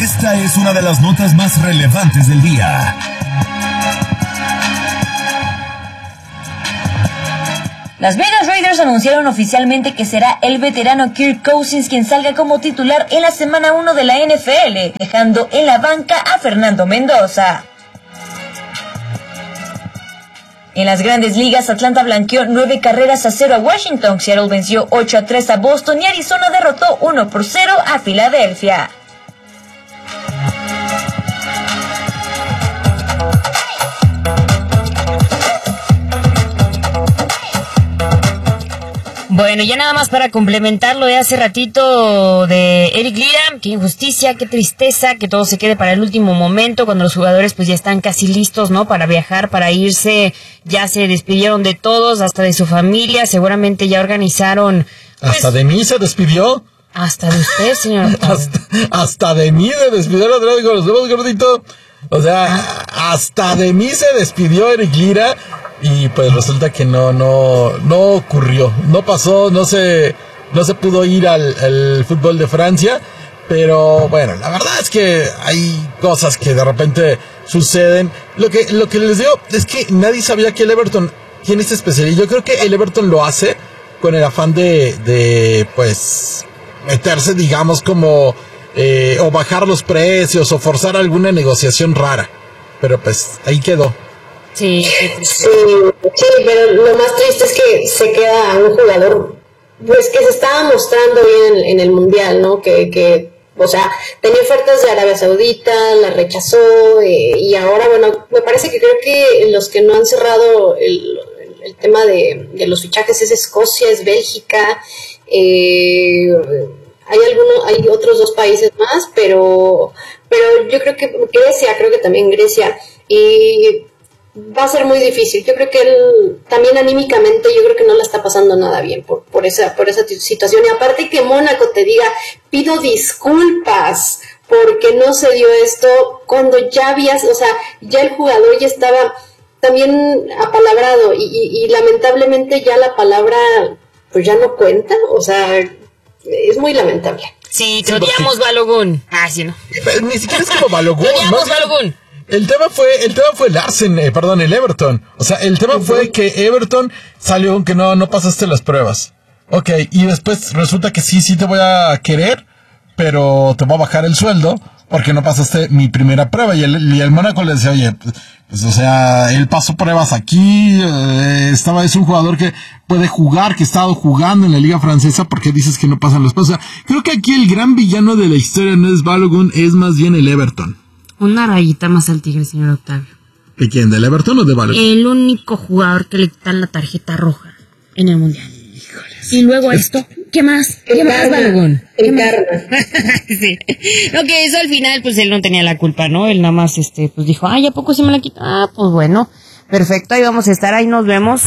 Esta es una de las notas más relevantes del día. Las Vegas Raiders anunciaron oficialmente que será el veterano Kirk Cousins quien salga como titular en la semana 1 de la NFL, dejando en la banca a Fernando Mendoza. En las Grandes Ligas, Atlanta blanqueó 9-0 a Washington, Seattle venció 8-3 a Boston y Arizona derrotó 1-0 a Filadelfia. Bueno, ya nada más para complementar lo de hace ratito de Eric Lira, qué injusticia, qué tristeza, que todo se quede para el último momento, cuando los jugadores pues ya están casi listos, ¿no? Para viajar, para irse, ya se despidieron de todos, hasta de su familia, seguramente ya organizaron... Pues, ¿hasta de mí se despidió? Hasta de usted, señor. hasta de mí se despidió el otro día, los gordito. O sea, hasta de mí se despidió Eric Lira. Y pues resulta que no ocurrió, no pasó, no se pudo ir al fútbol de Francia, pero bueno, la verdad es que hay cosas que de repente suceden. Lo que les digo es que nadie sabía que el Everton tiene esta especialidad. Yo creo que el Everton lo hace con el afán de pues meterse, digamos, como o bajar los precios o forzar alguna negociación rara, pero pues ahí quedó. Sí, pero lo más triste es que se queda un jugador pues que se estaba mostrando bien en el Mundial, ¿no? Que o sea, tenía ofertas de Arabia Saudita, la rechazó, y ahora, bueno, me parece que creo que los que no han cerrado el tema de los fichajes es Escocia, es Bélgica, hay otros 2 países más, pero yo creo que Grecia, también Grecia, y va a ser muy difícil. Yo creo que él también anímicamente, yo creo que no la está pasando nada bien por esa situación. Y aparte que Mónaco te diga, pido disculpas porque no se dio esto, cuando ya habías, o sea, ya el jugador ya estaba también apalabrado y lamentablemente ya la palabra pues ya no cuenta, o sea, es muy lamentable. Sí, te odiamos, Balogun. Ah, sí, no. Pero ni siquiera es como Balogun. Te odiamos, Balogun. El tema fue el Everton. O sea, el tema fue que Everton salió que no pasaste las pruebas. Ok, y después resulta que sí te voy a querer, pero te voy a bajar el sueldo porque no pasaste mi primera prueba. Y el Mónaco le decía, oye, pues o sea, él pasó pruebas aquí, es un jugador que puede jugar, que ha estado jugando en la liga francesa, porque dices que no pasan las pruebas. O sea, creo que aquí el gran villano de la historia no es Balogun, es más bien el Everton. Una rayita más al tigre, señor Octavio. ¿De quién? ¿Del Everton o de Balogun? El único jugador que le quitan la tarjeta roja en el Mundial. Híjoles. Y luego esto, ¿qué más? ¿Qué más, Balogun? El karma. Sí. No, que eso al final, pues él no tenía la culpa, ¿no? Él nada más, pues dijo, ay, ¿a poco se me la quita? Ah, pues bueno, perfecto, ahí vamos a estar, ahí nos vemos.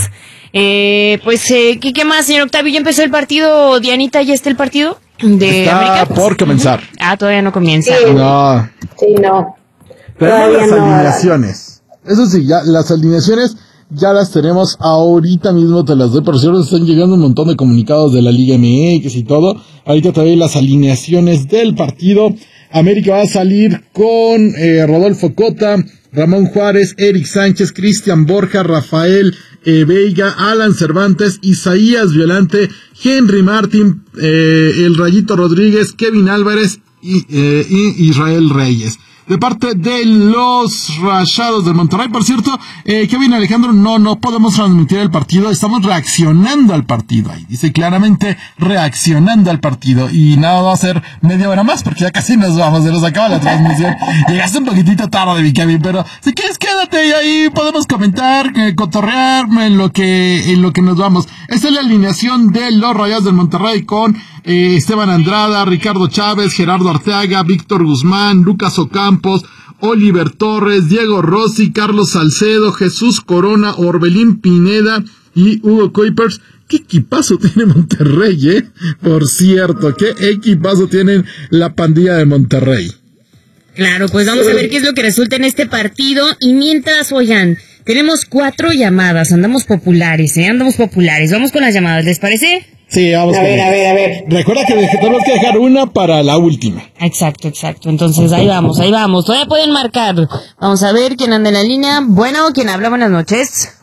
¿Qué más, señor Octavio? ¿Ya empezó el partido? Dianita, ¿ya está el partido de está América? Por comenzar. Ah, todavía no comienza. Sí. No. Sí, no. Tenemos las no. alineaciones. Eso sí, ya las alineaciones ya las tenemos ahorita mismo, te las doy. Por cierto, están llegando un montón de comunicados de la Liga MX y todo. Ahorita te doy las alineaciones del partido. América va a salir con Rodolfo Cota, Ramón Juárez, Eric Sánchez, Cristian Borja, Rafael Veiga, Alan Cervantes, Isaías Violante, Henry Martín, el Rayito Rodríguez, Kevin Álvarez y Israel Reyes. De parte de los Rayados del Monterrey, por cierto, Kevin Alejandro, no podemos transmitir el partido, estamos reaccionando al partido, ahí dice claramente reaccionando al partido, y nada, va a ser media hora más, porque ya casi se nos acaba la transmisión. Llegaste un poquitito tarde, mi Kevin, pero si quieres quédate y ahí podemos comentar, cotorrear en lo que nos vamos. Esta es la alineación de los Rayados del Monterrey con Esteban Andrada, Ricardo Chávez, Gerardo Arteaga, Víctor Guzmán, Lucas Ocampos, Oliver Torres, Diego Rossi, Carlos Salcedo, Jesús Corona, Orbelín Pineda y Hugo Kuipers. ¿Qué equipazo tiene Monterrey, Por cierto, ¿qué equipazo tienen la pandilla de Monterrey? Claro, pues vamos a ver qué es lo que resulta en este partido. Y mientras, oigan, tenemos 4 llamadas, andamos populares. Vamos con las llamadas, ¿les parece? Sí, vamos A ver. Recuerda que tenemos que dejar una para la última. Exacto. Entonces, ahí vamos. Todavía pueden marcar. Vamos a ver quién anda en la línea. Bueno, ¿quién habla? Buenas noches.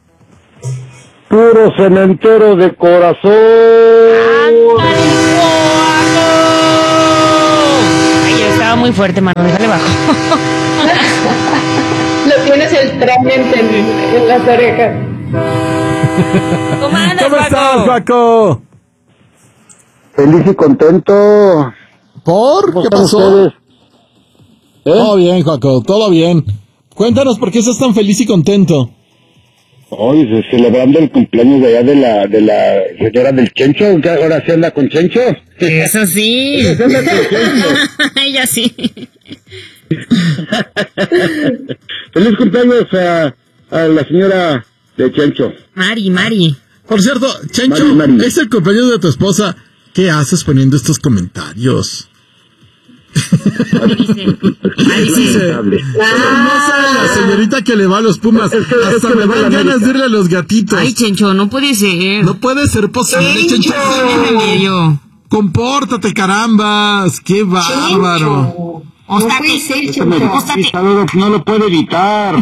Puro cementero de corazón. Ay, yo estaba muy fuerte, mano. Déjale bajo. Lo tienes el tren en las orejas. ¿Cómo andas, ¿Cómo estás, Paco? Feliz y contento. ¿Por? ¿Cómo ¿Qué están pasó? ustedes? Todo bien, Joaco, todo bien. Cuéntanos por qué estás tan feliz y contento. Hoy celebrando el cumpleaños de allá de la señora del Chencho, que ahora sí anda con Chencho. Eso sí. Ella anda con Chencho. Ella sí. Feliz cumpleaños a la señora de Chencho. Mari. Por cierto, Chencho, Mari. es el cumpleaños de tu esposa. ¿Qué haces poniendo estos comentarios? Dice, hermosa la señorita que le va a los Pumas. Hasta me dan ganas de irle a los gatitos. Ay, Chencho, no puede ser. No puede ser posible, Chencho. Medio. Compórtate, carambas. Qué bárbaro. No puede ser, Chencho. No lo puedo evitar.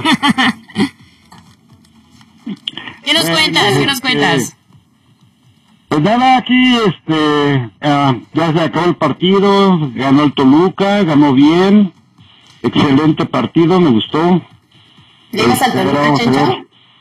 ¿Qué nos cuentas? Pues nada, aquí, ya se acabó el partido, ganó el Toluca, ganó bien, excelente partido, me gustó. ¿Llegas al Toluca, Chencho?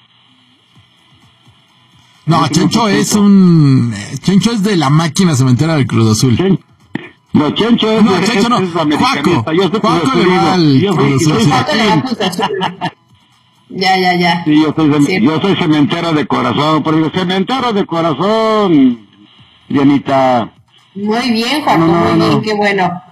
No, Chencho es de la máquina cementera del Cruz Azul. No, Chencho es Juaco. Yo soy Juaco le va al Cruz Azul. Juaco le va a Cruz Azul. Ya. Sí, yo soy cementero de corazón, por eso, cementero de corazón, Dianita. Muy bien, Juaco, muy bien, qué bueno.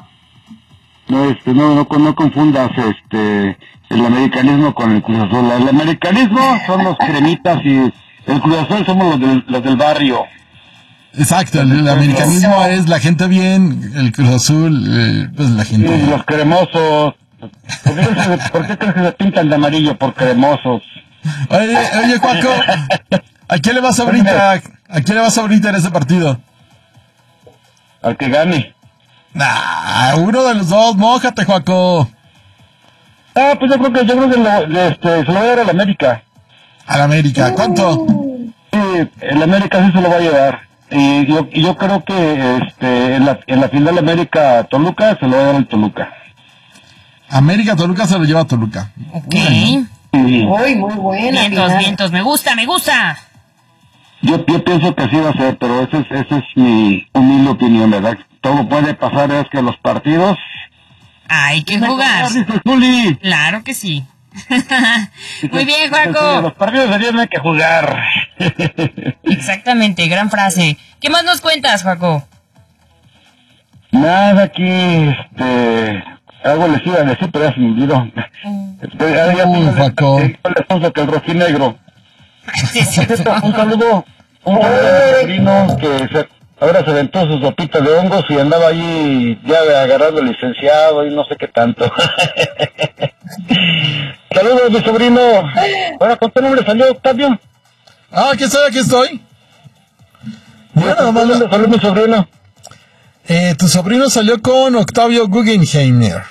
No confundas el americanismo con el Cruz Azul. El americanismo son los cremitas y el Cruz Azul somos los del barrio. Exacto, el americanismo es la gente bien, el Cruz Azul, pues la gente... Sí, los cremosos. ¿Por qué crees que se pintan de amarillo? Por cremosos. Oye, Juaco, ¿a quién le vas ahorita? ¿A quién le vas ahorita en ese partido? Al que gane. Nah, uno de los dos, mójate, Juaco. Pues yo creo que se lo voy a dar al América. Al América, ¿cuánto? Sí, el América sí se lo va a llevar. Y yo creo que en la final América Toluca se lo va a dar al Toluca. América Toluca se lo lleva a Toluca. Ok. Sí. Uy, muy buena. Vientos, me gusta. Yo pienso que así va a ser, pero esa es mi humilde opinión, ¿verdad? Todo puede pasar, es que los partidos... Hay que jugar. Dice Juli. Claro que sí. Muy bien, Juaco. Los partidos se tienen que jugar. Exactamente, gran frase. ¿Qué más nos cuentas, Juaco? Nada, aquí, algo les iba a decir, pero ya se me olvidó. Juaco. Que el rojinegro. Sí, sí. Un saludo a mi sobrino que ahora se aventó su sopita de hongos y andaba ahí ya agarrando el licenciado y no sé qué tanto. Saludos, mi sobrino. Ahora, ¿con qué nombre salió, Octavio? Aquí estoy. Bueno, Saludos, mi sobrino. tu sobrino salió con Octavio Guggenheimer.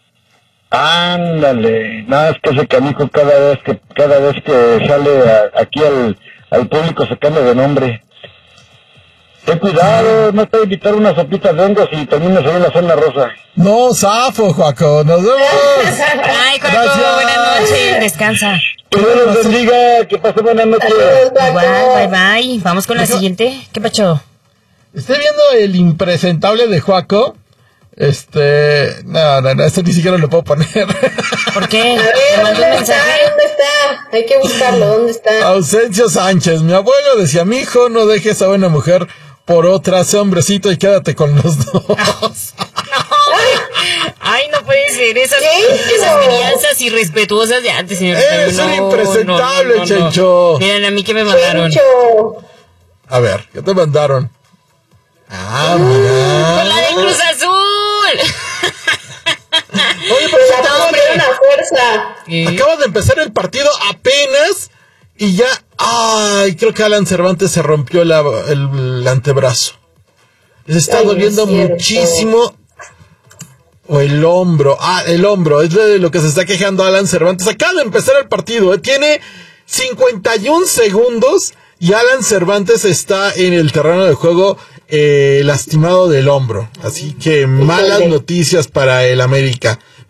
Ándale, nada, es que ese canijo cada vez que sale aquí al público se cambia de nombre. Ten cuidado, no te voy a invitar una sopita de hongos y terminas en una zona rosa. No, zafo, Juaco, nos vemos. Ay, Juaco, Gracias. buenas noches, descansa. Que Dios los bendiga, que pase buenas noches. Igual, bye. Vamos con la siguiente. ¿Qué pacho? Estoy viendo el impresentable de Juaco. No, esto ni siquiera lo puedo poner. ¿Por qué? A ver, ¿Te mandó un mensaje? ¿Dónde está? Hay que buscarlo, ¿dónde está? Ausencio Sánchez, mi abuelo decía, mi hijo, no dejes a una mujer por otra, sé hombrecito y quédate con los dos. Ay, no puede ser. Esas crianzas irrespetuosas de antes, señor. Es un impresentable, Chencho. Miren, a mí que me mandaron. Chencho. A ver, ¿qué te mandaron? Mira. Con la de Cruz Azul. Oye, pero La vamos a ver una fuerza. acaba de empezar el partido apenas Y ya, creo que Alan Cervantes se rompió el antebrazo. Les está doliendo muchísimo. O el hombro. El hombro. Es de lo que se está quejando Alan Cervantes. Acaba de empezar el partido. Tiene 51 segundos y Alan Cervantes está en el terreno de juego lastimado del hombro. Así que malas noticias para el América.